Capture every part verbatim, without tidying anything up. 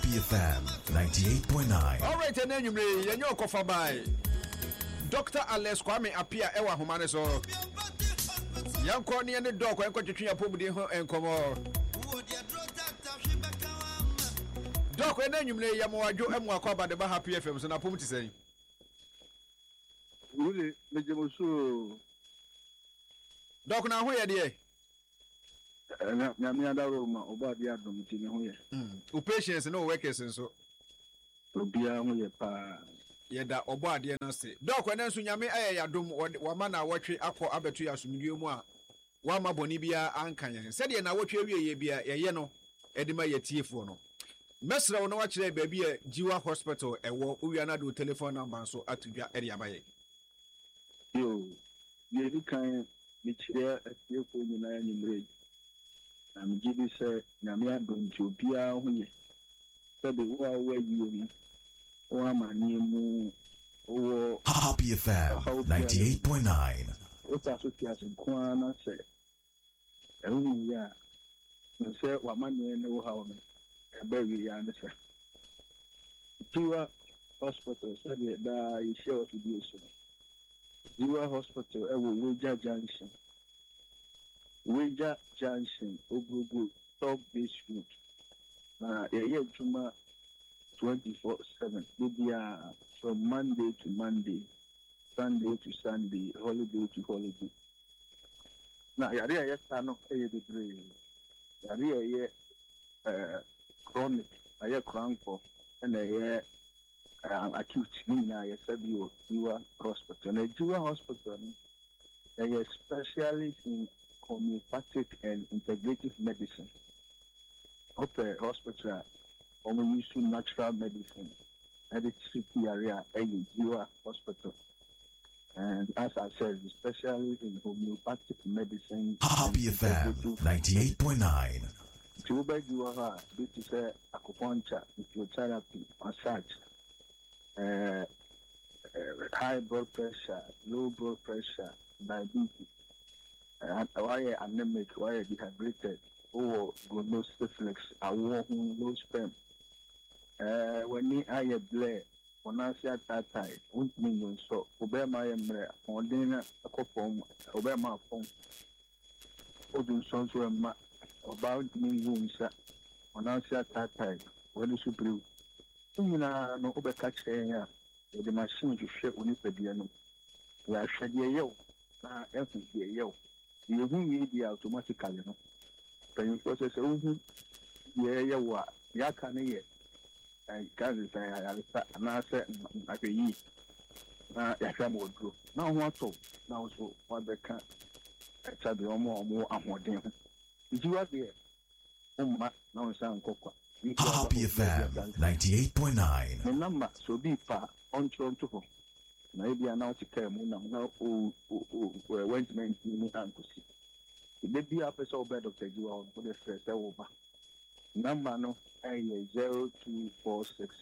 Happy F M ninety-eight point nine. All right, and then you may you know coffee by Doctor Alex Kwame Apia Ewa Humane so young corny and the dog when continue to put the and come on. Doc, and then you may Yamoajo and Wakaba the Happy F M and I put to say. Really, Mijamusu Doc, now where dear? Namiada Roma, about the Adam, who patience and no workers and so. Obia, pa. Yeda oba de na se dok when nso nyame aye yadom wa ma na wotwe akọ abetu asomdwe mu a wa ma boni bia ankan yen se de na wotwe awie ye bia ye ye no edima yetiefo no mesra wo no wa kire ba bia Jiwa Hospital ewo owia na do telephone number so atudwa ere abaye yo ye di kan mi kire atiefo nyina nyimre na mi gibi se nyame adom ti obia ho ye se de wo awa yi Happy F M ninety-eight point nine. What's association Kwana say? Oh, yeah. And say, what money know how a baby answer. Jiwa Hospital said that you share to do so. Jiwa Hospital, I will Wija Junction. Wija Junction, Ogugu, Top Beach Road. Uh, yeah, yeah, twenty-four seven. Maybe uh, from Monday to Monday, Sunday to Sunday, holiday to holiday. Now, yari yes, I know a degree. Yari a chronic, a year chronic, and a year acute. Meaning, I said you Jiwa Hospital. And a Jiwa Hospital, a specialist in homeopathic and integrative medicine. Okay, hospital. Or we use natural medicine at the city area, a Jiwa Hospital. And as I said, especially in homeopathic medicine. Happy F M ninety-eight point nine. Jiwa Jiwa, this is acupuncture, physiotherapy, massage, uh, uh, high blood pressure, low blood pressure, diabetes, uh, why anemic, why dehydrated, or no syphilis, a warm, low sperm. Uh, when you are a blade, when I say at that time, one million so, obey my embrace, on dinner, a couple, obey my phone. Odin sons were about millions, when I say at that time, when you should brew. You know, no over catch here, the machine to shake when you pay the end. We are shedding a yo, now everything here yo. You need the automatically, no. When you process, oh, yeah, yeah, what, ya can hear. I can't say I now said, I can eat. Now, I can more grow. Now, what so? Now, so what they can't. I said, the more more and more damn. Did you have there? Oh, my, now it's on Coca. Happy F M ninety-eight point nine. The number so be far on Toronto. Maybe I now to care more now. Oh, oh, oh, where went men in the hand to see. It may be up as all bed of the Joe for the first over. Number no, I zero two four six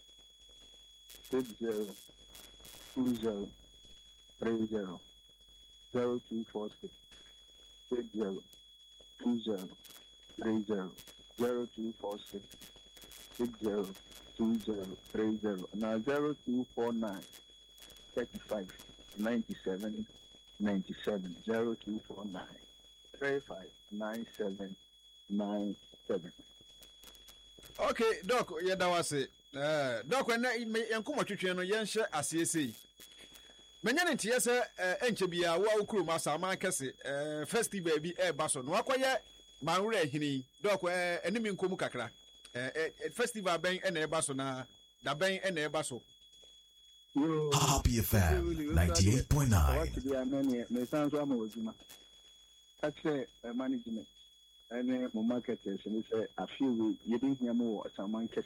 six zero two zero three zero zero two four six six zero two zero three zero zero two four six six zero two zero three zero now zero two four nine thirty five ninety seven ninety seven zero two four nine three five nine seven nine seven. Okay, Doc, yeah, that was it. Uh, Doc, when you come to train, you share as you see. Many tears, uh, Enchebia, wow, crew, Massa, Marcus, uh, festival be air basson. Wakwaya, Maure, Hini, Doc, where enemy Kumukakra, uh, festival bang and air bassona, the bang and air basso. Happy F M ninety-eight point nine. My son's one that's a management. And my marketers and say a few you didn't hear more as a man catch.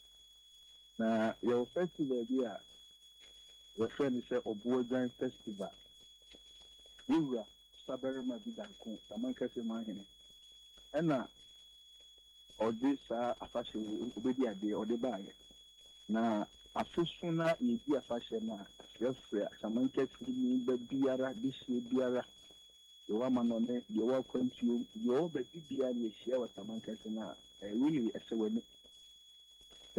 Now, your festival here, your friend is a boy grand festival. You are Sabarama Bidanko, a man catching my hand. And now, or this are a fashion will be a day or the buy. Now, a first sooner you be a fashion now, your friend, some man catching the Biara, this year Biara. The woman on it, you're welcome to your baby, and you share what someone can say now. I really, I say, when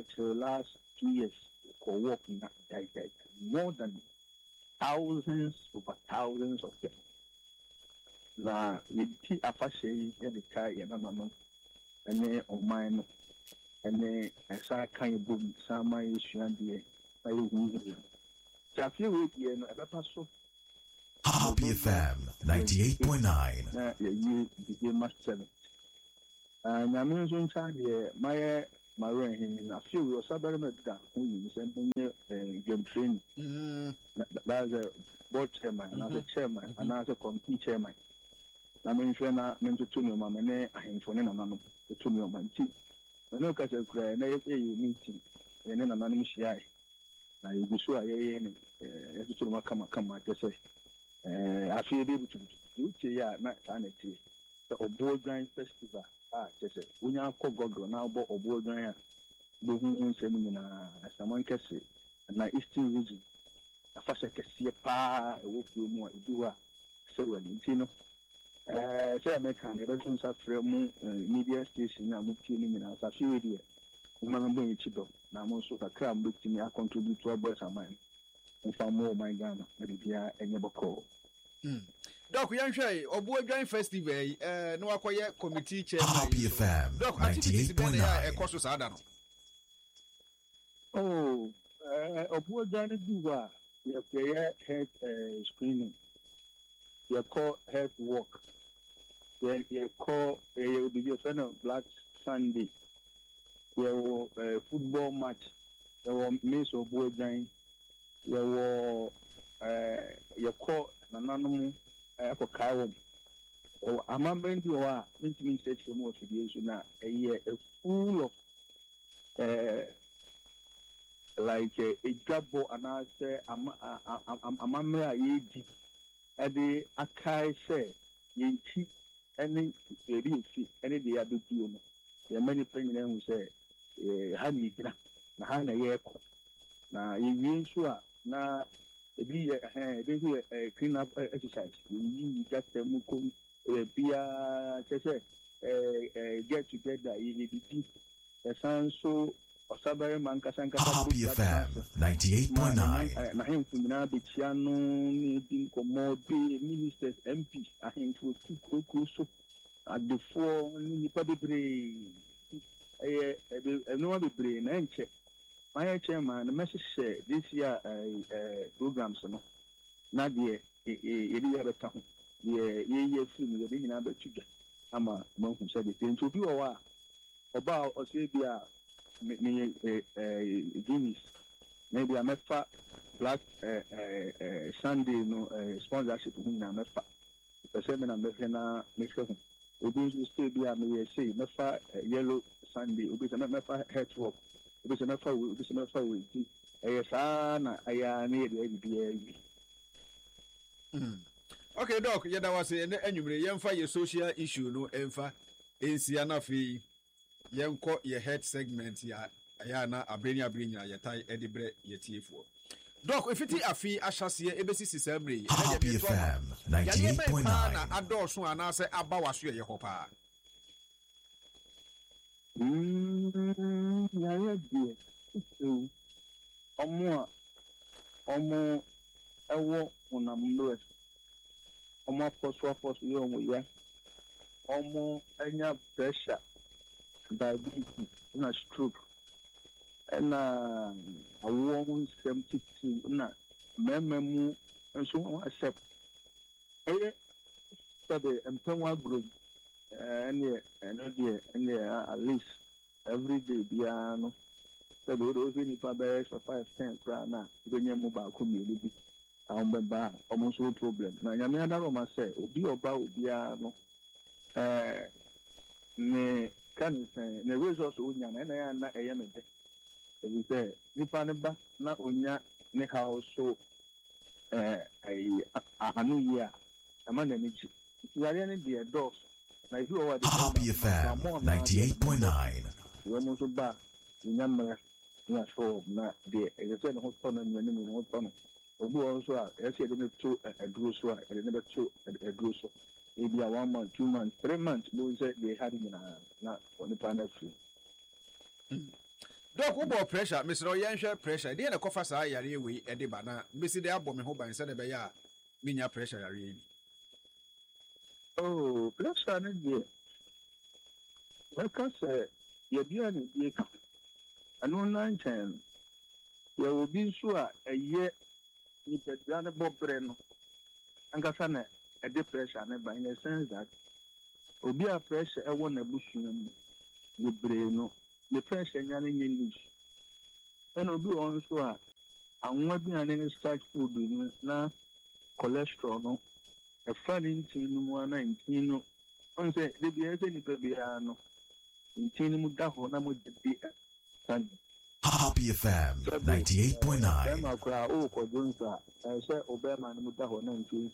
the last two years for work in that, that, that, more than thousands over thousands of them. Na yɛti afahyɛ yi yɛde ka yɛn nana no ɛne ɔman no ɛne ɛsa ka yɛ bom saa ma yɛ suadeɛ na yɛ hu yɛ nti afei wei deɛ no ɛbɛpa so Happy F M ninety-eight point nine. na yɛyi dide ma seven nyame nso nkyɛn deɛ mayɛ maro ɛhen na afei wei ɔsa bɛrima da ho yi sɛ ɛnyɛ game training that's a board chairman anaasɛ chairman anaasɛ committee chairman na menhwɛ na mentoto nneɔma me ne ahemfo ne nananom toto nneɔma nti mene wokasɛ koraa na yɛyɛ meeting yɛne nananom hyiae na yɛgu so a yɛyɛ ne yɛtoto nneɔma kamakama kyɛ sɛ afei yɛde butubutu wotie yɛ a na saa na tie sɛ ɔboɔ dwan festival a kyɛ sɛ wonya akɔ gɔgɔ na wobɔ ɔboɔ dwan a bɛhu nsɛm nyinaa asaman kɛse na eastern region afahyɛ kɛseɛ paa ɛwɔ kurom mu a ɛdi hɔ a sɛ wani nti no sɛ mɛka no yɛbɛso nsa frɛ mu media station a motie no nyinaa sa afei deɛ woma no bɔ yɛkyi dɔ na mo nso kakra a mobɛtumi acontribute to abɔ saman mfa mo ɔman Ghana na biribiaa ɛnyɛ bɔkɔɔ Doc, yɛnhwɛ ɔboɔ dwan festival yi na wakɔyɛ committee chairman Happy F M ninety-eight point nine. ɛkɔ so saa da no oh ɔboɔ dwan no du hɔ a yɛyɛ head screening yɛkɔ head walk yɛkɔ yɛ obi bi yɛfrɛ no Black Sunday yɛwɔ football match yɛwɔ Miss ɔboɔ dwan yɛwɔ yɛkɔ nananom ɛkɔkae wɔ mu amambɛn bi wɔ hɔ a mentumi nkyerɛkyerɛ mu wɔ fidie so na ɛyɛ full of like ɛdwabɔ anaasɛ amammerɛ a yɛdi ɛde akae sɛ yɛnkyi ɛne baabi yɛfi ɛne deɛ yɛabɛduo no yɛma nnipa nyinaa hu sɛ ha ne yɛgyina na ha na yɛrekɔ na yɛwie nso a na ebi yɛ ɛhɛn ebi nso yɛ clean up exercise yɛyi gata mu kom biara kyɛ sɛ ɛɛ get together yɛyɛdidi ɛsan so ɔsabɛrɛ ma nkasa nkasa Happy F M ninety-eight point nine. n'ahemfo nyinaa bɛkyia no ne di nkɔmmɔ be ministers M P ahemfo tu kurokuro so adefoɔ ne nnipa bebree ɛyɛ ɛnoma bebree na ɛnkyɛ my chairman the message this year programs no na deɛ yɛde yɛ bɛka ho deɛ yɛyɛ firi no yɛde nyinaa bɛtu dwa ama mahu sɛ de nti obi wɔ hɔ a ɔba a ɔsɛ bi a meyɛ Guinness na bi a mɛfa Black Sunday no sponsorship ho nyinaa mɛfa pɛ sɛ me na mɛhwɛ na mɛhwɛ ho obi nso stay bi a meyɛ sei mɛfa Yellow Sunday obi sɛ mɛfa Headwork obi sɛ mɛfa wo obi sɛ mɛfa wo nti ɛyɛ saa na ɛyɛ ne yɛde ɛde biara yi okay Doc yɛda wase ɛnɛ anwumere yɛmfa yɛ social issue no ɛmfa ɛnsia no afei yɛnkɔ yɛ head segment yɛ ɛyɛ na abere ne abere nyina yɛtae ɛde berɛ yɛtiefoɔ Doc ɛfiti afei ahyɛseɛ ɛbɛsisi saa mmerɛ yi Happy F M ninety-eight point nine. na adɔɔso anaasɛ aba waso yɛ hɔ paa yàrá díẹ̀ ewu ọmọ a ọmọ ẹwọ ọnàmúlò ọmọ afọsọ afọsọ yẹ ọmọ ya ọmọ ẹnya pressure diabetes na stroke ẹna awọ ọmọ nsẹm titi na mẹmẹ mu nso wọn accept ẹyẹ sẹbẹ mpẹwọn agro ɛne ɛno deɛ ɛne at least every day biara no sɛ de wode wohwɛ nnipa bɛyɛ sɛ five ten koraa no a wobɛnya mu baako mmienu bi a wɔbɛba a ɔmo nso wo problem na nyame adarɔma sɛ obi ɔba obiara no ne ka ne sɛn ne resource wonya no ɛna ɛyɛ na ɛyɛ me dɛ ɛbi sɛ nnipa no ba na onya ne haw so ano yie a ɛma n'ani gye nti yareɛ no deɛ dɔɔso Happy F M ninety-eight point nine. We're also back. Remember, not sure not the extent of fun and when you want fun. Obu also, I said, two a grocer, and never two a grocer. Maybe a one month, two months, three months, we said they had in a not on the planet. Doc, what about pressure? Mister Oyansha pressure. They are the coffers are yari we at the banana. Missy the album hope and said about ya. Minya pressure yari. Oh, pressure no dey. Because uh, you be on the ano nine you will be sure a year you get the bob brain. And got a depression in the sense that will be a pressure I want a bush you brain. The pressure in English. And will be on sure I'm working on any starch food now cholesterol. No, a funny thing, one nineteen. On say, the beer any babiano. In Tinu Daho, with the beer. Happy F M ninety-eight point nine. Oh, for Junta, I said Obama and Mutaho nineteen.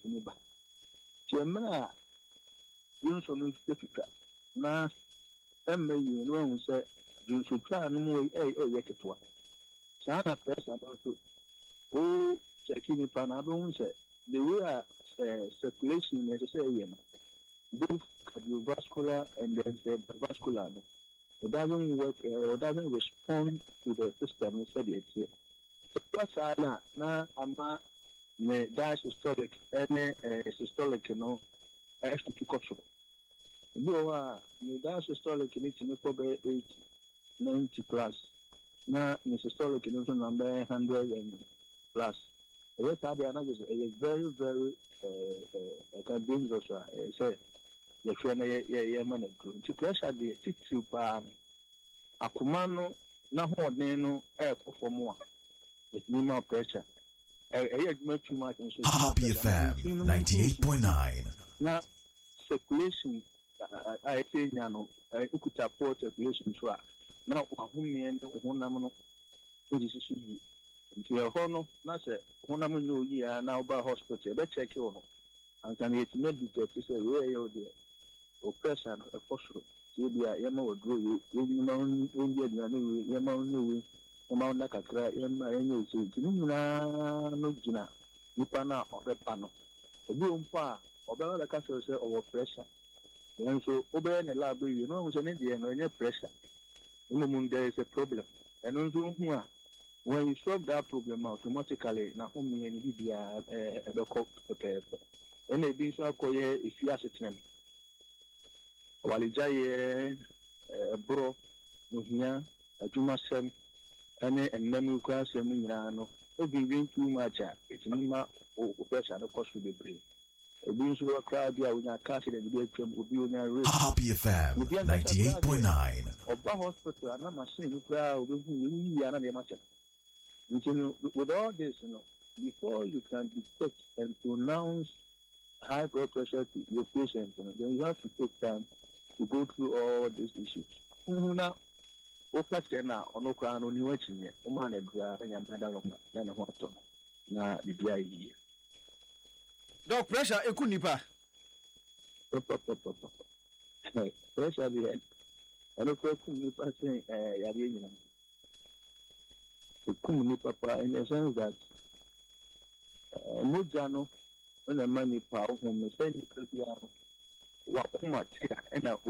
Gemma, Junson is difficult. Now, Emma, you know, say, you should try no more a wicked one. Sana press about it. Oh, checking Panabon said, the way circulation necessary, both cardiovascular and then the vascular. It doesn't work, uh, it doesn't respond to the system, he said it here. So, that's now, now, I'm not diastolic, any systolic, you know, I have to pick up. You are diastolic, you need to make over eighty, ninety plus. Now, systolic, you know, number one hundred and plus. The rest of the analysis is very, very, uh, uh, dangerous. I say, the friend, yeah, yeah, man, to pressure the tissue palm. Akumano, na ho neno, air for more. With minimal pressure. I had much too much. Happy F M ninety-eight point nine. Now, circulation, I say, Yano, I could support circulation. Now, whom and one naman, which is into a honor, not a one naman, year now by hospital, but check you on. And can it meditate to say, where you're there? Oppression, a fossil. So, be a yammer would grow you, you know, Indian, yammer, amount like a cry, and my annual so, no, Gina, Nipana or the panel. A boom far, or better castle or pressure. And so, obey in the library, you know, was an Indian or any pressure. In the moon, there is a problem. And on when you solve that problem automatically, now only in Libya, a cock, and maybe so call if you ask it. Walijaye, bro, Muhia, a Jumasem, and then Nemu class and Minano. If you drink too much, it's Nima or pressure, of course, will be brave. A being so a crowd, you are with a castle and the will be on a risk. Happy F M ninety-eight point nine. Or Bar Hospital, I'm not machine, you crowd, we are not a match. With all this, you know, before you can detect and pronounce high blood pressure to your patient, you know, then you have to take time to go through all these issues. Now, what now on no crown on you watching it? Oman and Gra and Madame than a hot tone. Now, the dry year. Dog pressure, a kunipa. Pressure the head. I don't know Kunipa saying, Yadian. The Kunipa in the sense that Mujano, when the money power from the same people. Wakuma and a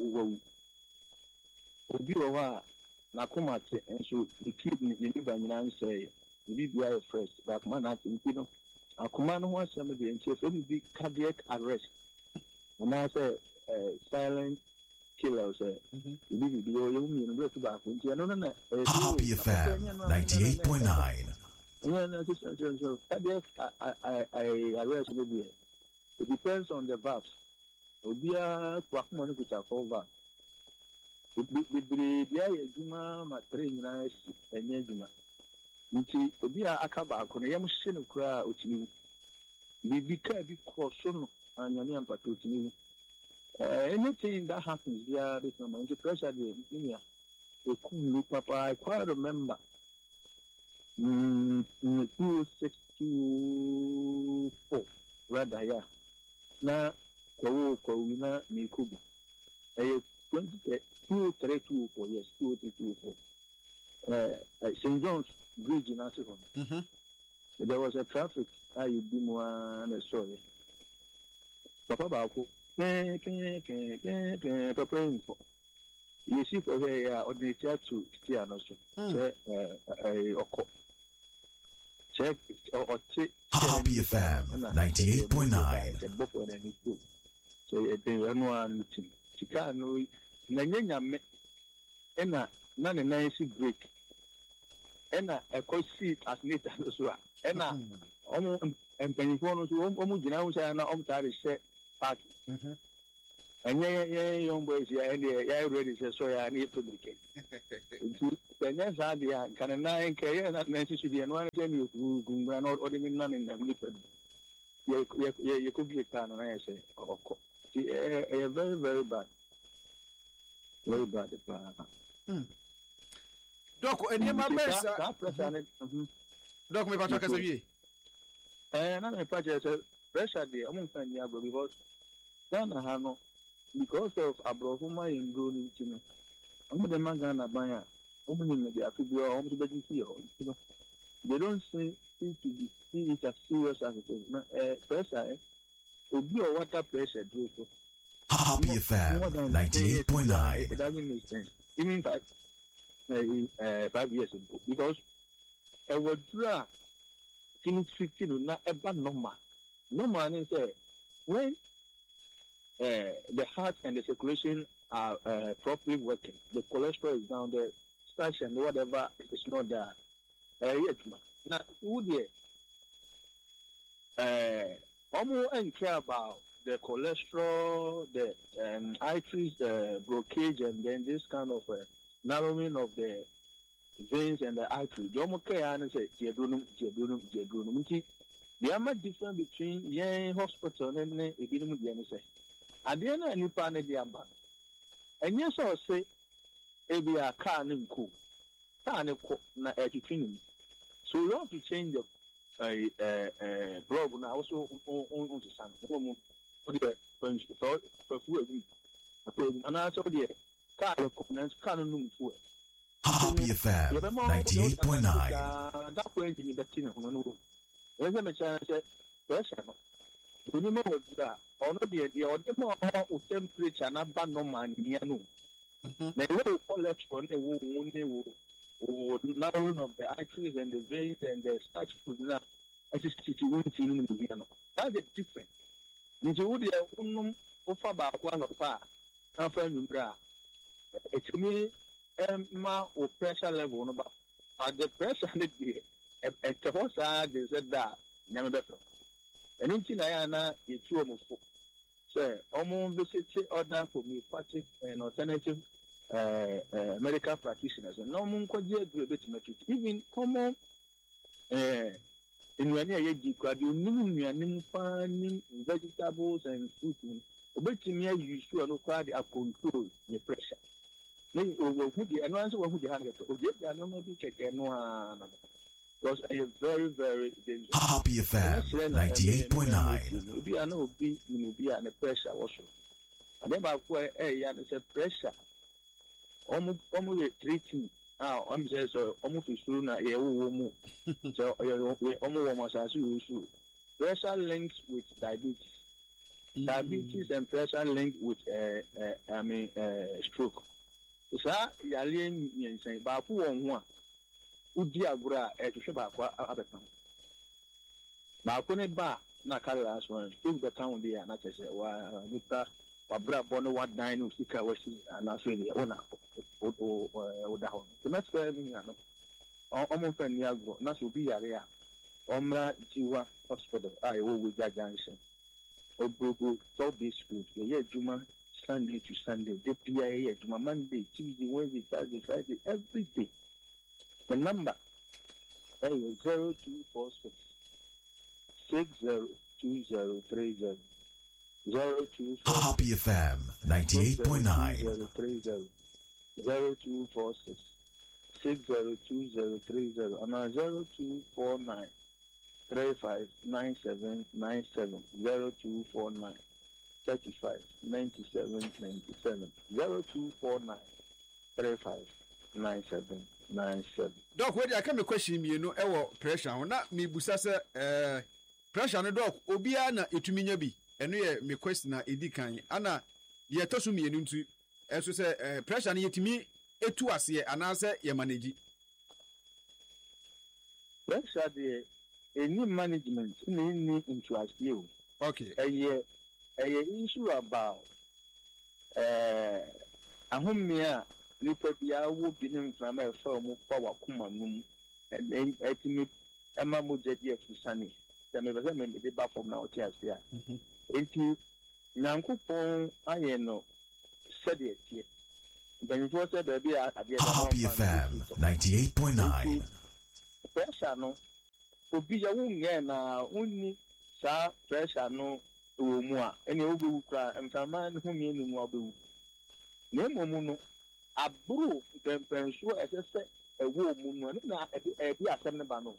Ubiwa Nakumate, and so the kidney in Liban say, the B B I first, but man at Impino. Akumano was some of the interest will be cardiac arrest. When I say silent killers, the B B I and go to back into another. Happy F M ninety-eight point nine. Cardiac arrest will be. It depends on the valves. Obia kwakuma no kuta cover. Bibiri dia yeduma matre nyina esi enye djuma. Nti obia akaba akono yam hye no kura otimi. Bibi ka bi kroso no anyame ampato otimi. Anything that happens there this number the pressure there in here. Papa I quite remember. Mm two six two four rather yeah. Now Ko ko wina mi kubu. Eh twenty two three two four yes two three two four. Uh, Saint John's Bridge in Asifon. Mm-hmm. There was a traffic. I did one sorry. Papa Bako. Papa info. You see for here on the church to stay and also check uh check or check Happy F M ninety-eight point nine. So a day one meeting. Chicano Nanya me ena nane nice break. Ena a coach seat as neat as well. Ena almost and penny-phone to almost now say I'm not set party. And yeah, yeah, young boys, yeah, and yeah, already said, sorry, I need to publicate. Then yes, I can a nine K and that necessity and one ten you who ran out ordering none in the lipid. Yeah, yeah, you could be a plan, and I say, of course. Yeah, very, very bad. Very bad. Doc, and my best, Doc, me back as a year. And I'm a project pressure the among Sanyago because then I have no. Because of Abrahama in Growing Chino, I'm the Magana Baya, opening the Afibia, almost betting here. They don't seem to be see it as serious as it is. Pressure will be a water pressure. Happy F M ninety-eight point nine. It doesn't make sense. Even fact, uh, five years ago, because I would draw things fifteen, not a normal. Normal is when. Uh, the heart and the circulation are uh, properly working. The cholesterol is down there, starch and whatever is not there. Uh, yet, now, who there? Uh, almost and care about the cholesterol, the um, arteries, the blockage, and then this kind of uh, narrowing of the veins and the artery. The almost care and say, "Diadronum, diadronum, diadronum." The amount difference between yeah hospital and the beginning say. At the end of any plan, the amba. And yes, I'll say, if we are car and cool, car and cool, na educating. So we have to change the uh, uh, uh, blog now also on the sun. For for food, and I told you, car and car and food. Happy F M ninety-eight point nine. That point in the tin of one. There's a chance, pressure. We know what that. Ono the the more temperature na ba no man here no. Na we collect on the wo wo narrowing of the arteries and the veins and the starch food na assisting in the here no. That's the difference. Nti wo de unum ofa ba kwa no pa na fa nwura. Etimi em ma o pressure level no ba. At the pressure ne dey e te ho sa de said that nyame beto. And in China, you two of so almost visit other homeopathic and alternative uh, uh, medical practitioners. And no one could get a bit of it. Even common in when you could do new farming vegetables and fruit. But to me, you should look at the control the pressure. Then over who the and answer who the hand to no check and because I am very, very dangerous. Happy F M ninety-eight point nine. We are no be, you know, be under pressure also. And then by where a yan is a pressure. Almost, almost treating. Now, I'm saying so, almost soon, a woman. So, almost as you pressure links with diabetes. Mm-hmm. Diabetes and pressure linked with, uh, uh, I mean, uh, stroke. So, Yalian, you say, but who on one? Udi agura e to sheba kwa abekan na akone ba na carry last one if the town there na chese wa nika wa bra bono wa dan no sika wa si na so ile ona o o o da ho the next time ni ano o mo fa ni agro na so bi yare a omra jiwa hospital ai wo we junction ogogo so this food ye juma Sunday to Sunday the P I A juma Monday Tuesday Wednesday Thursday Friday every day. The number is zero two four six six zero two zero three zero zero two four Happy F M ninety-eight point nine zero three zero zero two four six six zero two zero three zero and zero two four nine three five nine seven nine seven zero two four nine thirty five ninety seven ninety seven zero two four nine three five nine seven. Nine seven. Doc, where I come a question, you know, our pressure. Not me, Busasa, uh, pressure on the doc, Obiana, it to me, and we me question, Edikan, Anna, yet to me into ɛso sɛ eh, pressure no yɛtumi etu aseɛ anaasɛ yɛ manage. Pressure deɛ any management na any interest you. Okay. Ɛyɛ ɛyɛ issue about ɛɛ ahomia nipa biara wo bi ne mframa ɛfɛ ɔmo fa wakoma num ɛn ɛtumi ɛma mo gye di efusani sɛ mɛ bɛsɛ mɛ de ba fam na ɔte ase a eti nyankopɔn ayɛ no sɛdeɛ tie mpanyinfoɔ sɛ baabi a adeɛ Happy F M ninety-eight point nine. Pressure no obi ya wo nyɛ na wonni saa pressure no wɔ mu a ɛne wobɛwu kora mframa no ho mmiɛ no mu a wobɛwu na mmom no aboro mpɛmpɛnsoɔ ɛsɛ sɛ ɛwɔ mu no ɛno na ɛde asɛm no ba no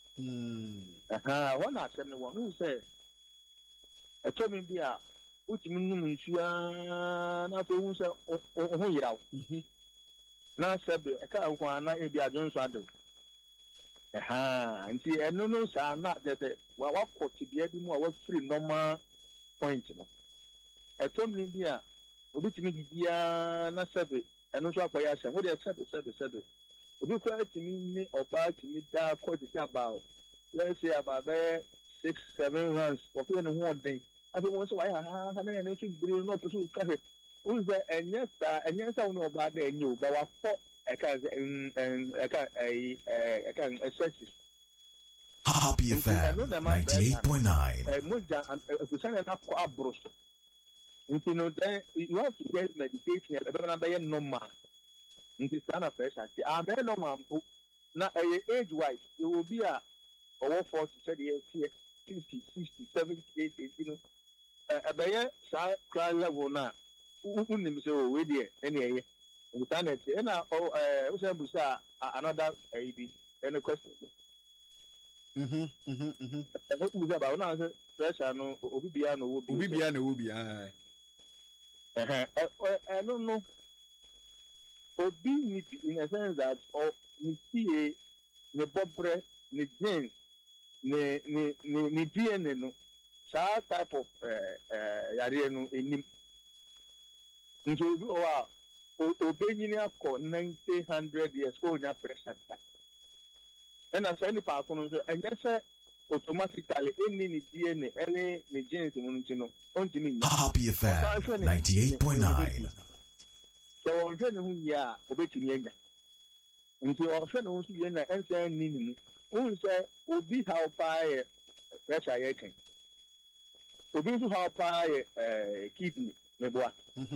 hɔ na asɛm no wɔ no sɛ ɛtɔ me bi a wotumi nom nsuaa na afei hu sɛ wo ho yeraw na sɛ ɛka nko a na ebi adwo nso adew ɛha nti ɛno no saa na dɛdɛ wakɔ tibea bi mu a wafiri normal point no ɛtɔ me bi a obi tumi didiaa na sɛbe ɛno nso akɔyɛ asɛm wode sɛbe sɛbe sɛbe obi koraa tumi ne ɔbaa tumi daa kɔ te sɛ about let's say about bɛyɛ six seven rounds wɔfɛ ne ho ɔden afei wɔn nso wayɛ hahaha na ɛno nso bere na ɔpɛ so ka hwɛ wohu sɛ ɛnyɛ saa ɛnyɛ sɛ wo ne ɔbaa da ɛnyɛ o ba wakɔ ɛka ɛka ɛyi ɛka ɛsɛsis Happy F M ninety-eight point nine. Mogya ɛkusa na ɛnakɔ aboro so nti no then you have to get medication ɛbɛbɛ na bɛyɛ normal nti saa na pressure ti a bɛyɛ normal mpo na ɛyɛ age wise ɛwɔ bi a ɔwɔ forty sɛdeɛ ɛteɛ fifty sixty seventy eighty eighty no ɛbɛyɛ saa cry level na wonim sɛ ɔwɔ deɛ ɛne ɛyɛ nta na ɛteɛ ɛna ɛɛ wosan busa another ɛyi bi ɛne question mhm mhm mhm ɛna busa ba wona sɛ pressure no obi bia na owo bi obi bia na owo bi ah ɛhɛ ɛno no obi ni in a sense that or ni tie ne bɔbrɛ ne genes ne ne ne ne D N A no saa type of ɛɛ ɛɛ yareɛ no enim nti obi wɔ a obenyini akɔ ninety hundred years kó onya pressure ta ɛna sɛ nipa akɔ no nso ɛnyɛ sɛ automatically ɛni ne D N A ɛne ne genes mu nti no ɔntumi nya. Happy F M ninety-eight point nine. Sɛ wɔnhwɛ ne ho yie a obetumi anya nti ɔhwɛ ne ho nso yie na ɛnsa nni ne mu ohun sɛ obi haw paa yɛ pressure yɛ kɛn obi nso haw paa yɛ ɛɛ kidney ne boa.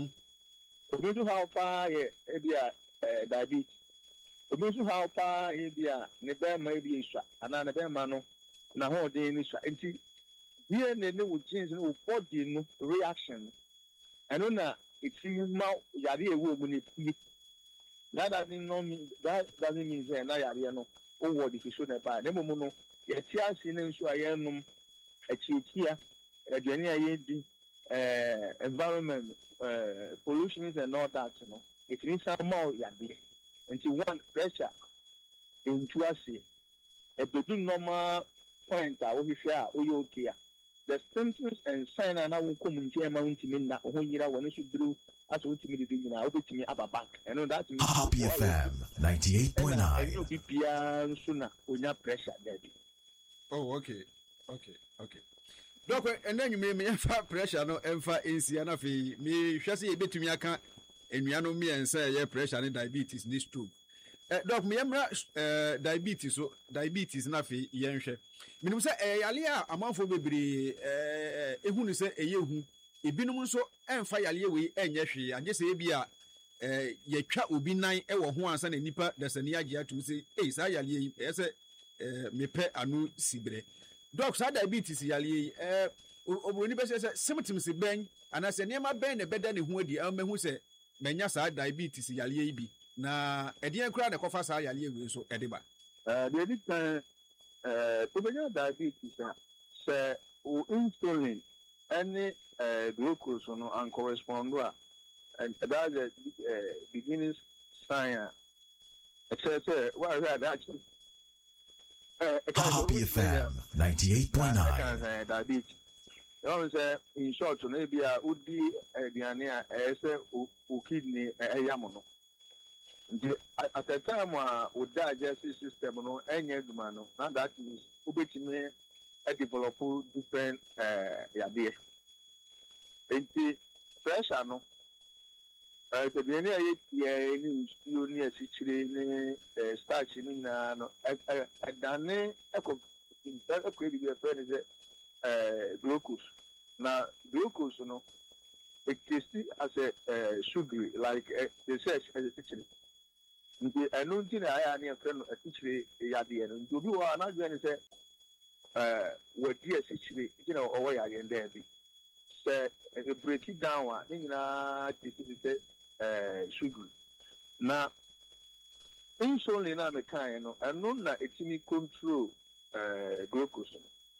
Obi nso haw paa yɛ ebi a ɛɛ diabetes obi nso haw paa yɛ ebi a ne bɛrima ebi esua anaa ne bɛrima no n'ahoɔden ne sua nti D N A ne wo genes ne wo body no reaction ɛno na eti ma yare ewu omu ne pie that doesn't mean that doesn't mean sɛ na yare no o wɔ de fi so na ba ne mu mu no yɛte ase ne nso a yɛnom akyirikyia aduane a yɛdi ɛɛ environment ɛɛ pollutions and all that no etiri nsa ma o yare nti one pressure ntu ase ebedu normal point a wohwehwɛ a oyɛ okay a the symptoms and sign na wo community ma ntimi na ho yira wɔ ne so duru aso ntimi de nyina obetimi aba back and that means Happy F M ninety-eight point nine. ɛno bi bia nso na onya pressure there. Oh, okay. Okay. Okay. Doc, and then you may me fa pressure no emfa nsia na fe me hwɛ sɛ yebetumi aka enuano me en sɛ yɛ pressure ne diabetes ne stroke. Eh doc me emra eh diabetes so diabetes na fe yɛn hwɛ. Minim sɛ eh yale a amanfo bebree eh ehunu sɛ ɛyɛ hu ebinom nso emfa yale we enye hwe anye sɛ ebi a eh yɛtwa obi nan ɛwɔ ho ansa na nipa dasani agye ato sɛ eh saa yale yi ɛsɛ eh mepɛ anu sibre. Doc, sa diabetes yale eh obroni be say symptoms ben anase niema ben ne beda ne ho adi am mehu se manya sa diabetes yale yi bi na edien kura na kofa sa yale we so ede ba eh de di kan eh to benya diabetes a se o insulin any eh glucose no and correspond to and that the uh, beginning sign it says what is that actually Happy F M ninety-eight point nine. Diabetes. You say in short, maybe a would be a diania as a kidney a yamono. At the time, would digestive system no any man, and that is ubit me a develop different idea. Enti pressure no. The beginning of the new near situation, starch in no, a dane echo in better credit your friend is a glucose. Now, glucose, no, it tastes as a sugar, like the search as a teacher. I don't think I am a friend of a teacher, Yadi, and to do another going to say, what dear situation, you know, away again there. Say, break it down, I think, this is sugar. Now, insulin na mekan no, eno na etimi control eh glucose.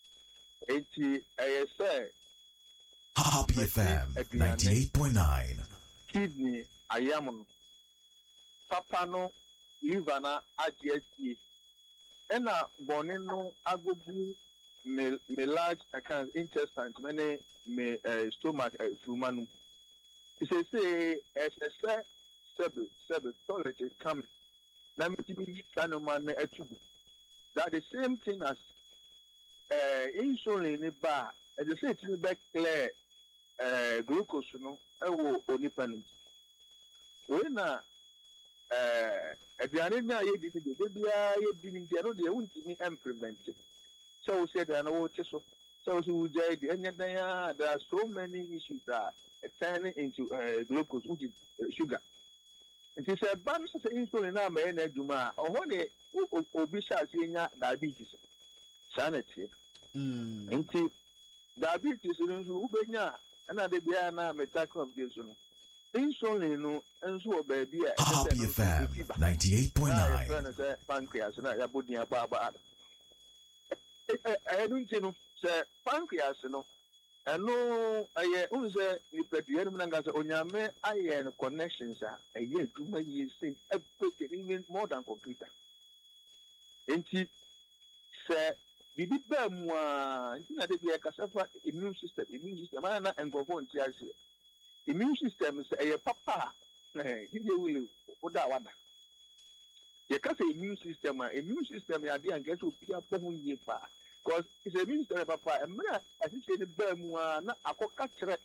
Eti eh say Happy F M ninety-eight point nine. Kidney ayam papa no liver na agesi. Ena bone no agogu me me large account intestine many me uh, stomach uh, fumanu. It says say as a say seven seven toilet is coming. Now me be man etubu. That the same thing as uh, insulin in bar. As I say to back clear uh, glucose no ewo onipanu. When na uh aduane na ye di di de bia ye di ni no de wuntimi em prevent. So said and wo so so so there are so many issues that turning into uh, glucose, which is uh, sugar. It is a balance of insulin now, man, and Juma, or one day, obesity, diabetes, sanity. Into diabetes, Ubenya, another Diana, metacal of this. Insulin, and so baby, Happy F M ninety-eight point nine. Pancreas, and I put near Baba. I don't know, sir, pancreas, no. And no, I use you put the enemy as Onyame, I am connections are a year to my years since I put it even more than computer. And she said, we did them one, you know, they are a immune system, immune system, and go on to immune system is a papa. You will put that one. You can't say immune system, immune system, I didn't get to be a phone year. Because it's a minister, Papa, and I think the Bermuda, I could catch it.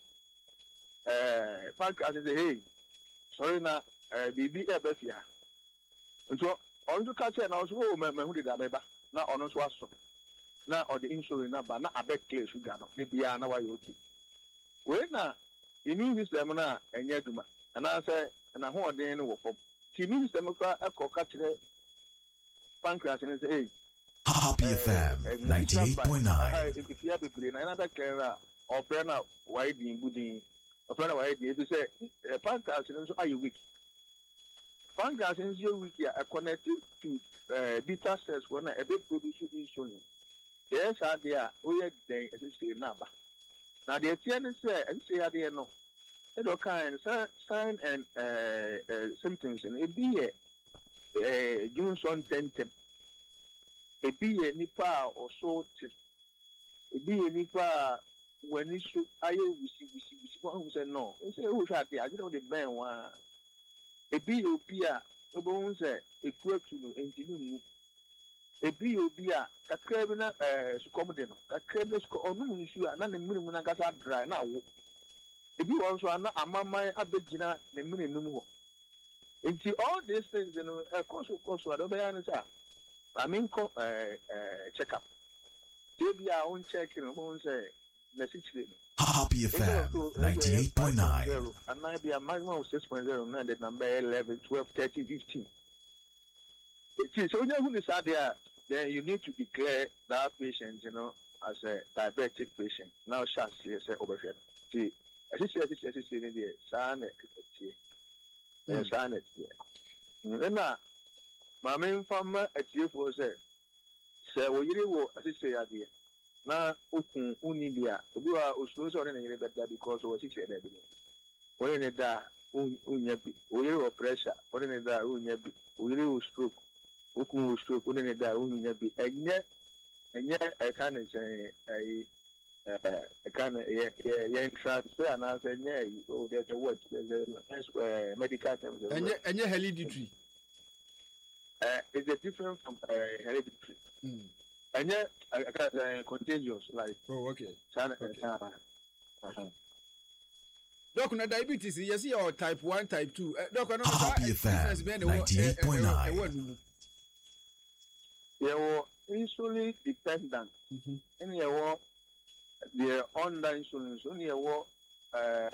Uh, Pancreas say, hey, sorry, now, B B A Bethia. And so, on to catch it, and also, remember who did that, now on us was so. Now, or the insulin number, not a bad clear sugar, maybe I know why you keep. Well, now, immune system, and yet, and I say, and I hold the end of the immune system, I could catch it. Pancreas and say, hey, Happy F M ninety-eight point nine. If you have a plane, another clearer or friend out, why being good, a friend of why you say, a pancreas are you weak? Pancreas is your weak, are connected to beta cells when a big produce insulin. Yes, are there, we are day as a number. Now, the attendant say, and say, I didn't know. It all kind of sign and symptoms, and it be a Johnson ten. A be a nipa or so, a be a nipa when you should I receive one who said no. They say, who shot the I don't know the man one. A be a beer, a bones, a quirk to engineer. A be a beer, a crabina, a scommodino, a crabus or no issue, and none of the minimum I got dry now. If you also are not a mamma, a big dinner, the minimum. Into all these things, and of course, of course, what other answer. I mean, uh, uh, check up. Maybe our own check in the say, message. Happy F M ninety-eight point nine. And I be a maximum of six point zero nine, the number eleven, twelve, thirteen, fifteen. It is only who is out there, then you need to declare that patient, you know, as a diabetic patient. Now, shall see as over here. See, as you said, this is in the sun, and sun it here. Then now, my main farmer at you for say, say, well, you will, as you say, idea. Now, Ukun, Unidia, you are also on any better because of what you said. When it da, Unyabi, we pressure, when it da, Unyabi, we will stroke, Ukun will stroke, when it da, Unyabi, and yet, and yet, I can't say, I kind of yeah yeah yeah transfer and I said yeah oh there's a word there's a uh, medical terms and yeah and yeah hereditary uh it's a different from uh, hereditary mm. and yeah uh, contagious like oh okay China, okay uh, uh-huh. Doc, na diabetes yes your type one type two uh, Doc no Happy F M ninety-eight point nine yeah well insulin dependent mm-hmm. and yeah well the under insulin so yeah well uh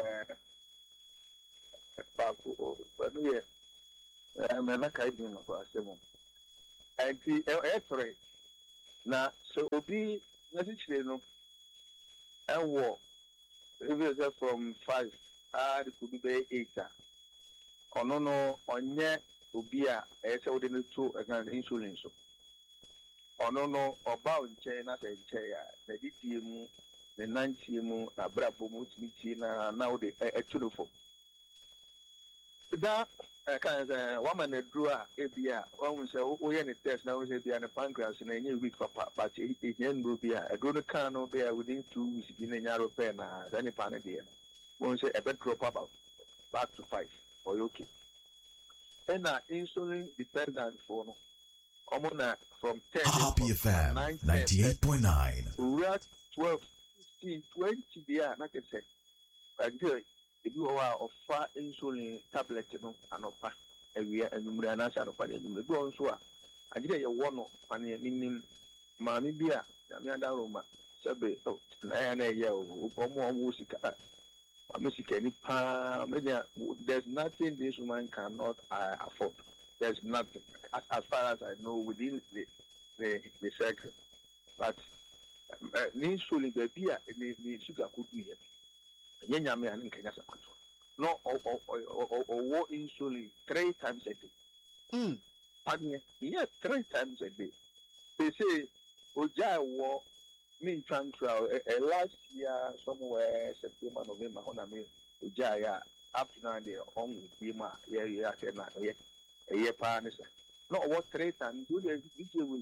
but yeah I'm not kidding about seven and the X-ray now so be necessarily no and what if it's from five ah it could be eight or no no on yeah obia it's already two again insulin so or no no about China say chair the D T M the ninety mu na brabo mu timi na now the actually for that kind of woman a drew a ebia one say o ye ne test na we say bia ne pancreas na enye weak papa but e yen bro bia e go no can no bia within two weeks bi na nya repair na any pan dey one say e bet drop about back to five or okay and na insulin dependent for no omona from ten Happy F M ninety-eight point nine we are twelve fifteen twenty there na can say again if you are of far insulin tablet no anopa ewia enumre na sha anopa de enumre bi on so a agide ye wo no pane nim maami bi a na ada roma sebe na ya na ye o omo omo sika amusika ni pa there's nothing this woman cannot uh, afford. There's nothing as, as far as I know within the the, the circle. But initially the beer the the sugar could be here. Yenya me and Kenya no or or or or insulin three times a day. Mm. Pardon yes, three times a day. They say Oja war mean transfer uh, last year somewhere September, November on a mean Oja up to now they on Bima yeah yeah yeah a year partners. Not what three times do they will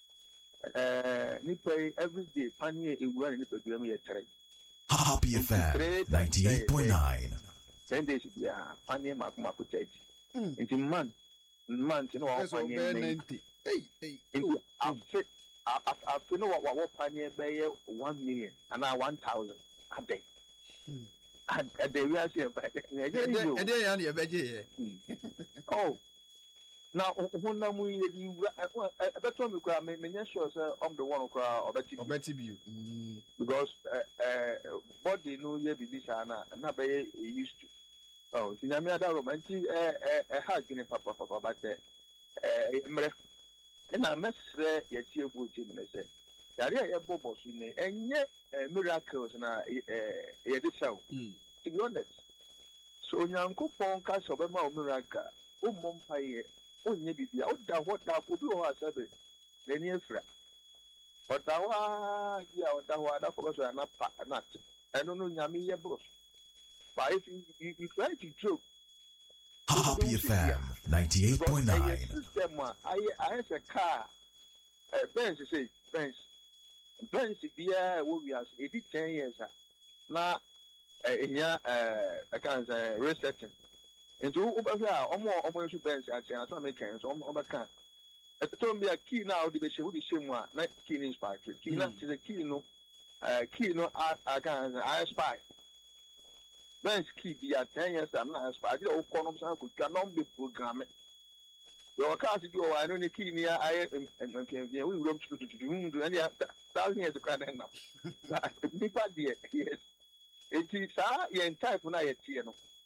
uh nipay every day panye a run in the game three. Happy F M ninety-eight point nine. Ten days yeah panye makuma kutet. Into month month you know panye ninety. Hey hey. I fit I I feel know what what panye bay one million and now one thousand a day. And they we are saying and they are your veggie. Oh now when I'm you better me cry me me sure say I'm the one who cry or better better you because uh body no ye be this na na be used to oh see na me ada romantic eh eh hard ni papa papa but eh mre na mesre ye tie bu tie me say yare ye bobo su ne enye miracles na eh ye dey show to be honest so nyankopon ka so be ma o miracle o mom paye onye bibia o da ho da ko bi o asabe na ni efra o da wa ya o da wa da ko so na pa na eno no nyame ye bros but if you, you, you try to joke Happy F M ninety-eight point nine. System I I have a car uh, Benz say Benz Benz bia we are it ten years na enya eh I can say resetting into ubahia omo omo issue Benz ati na so make so omo baka e to be a key now the be she we she mu na key in spy key na is a key no eh key no I can I spy Benz key be at ten years I'm not spy the o kono so ko cannot be programmed your car to go I know the key near I and we will to to do any thousand years to now nipa there yes it is ah yeah type na yet no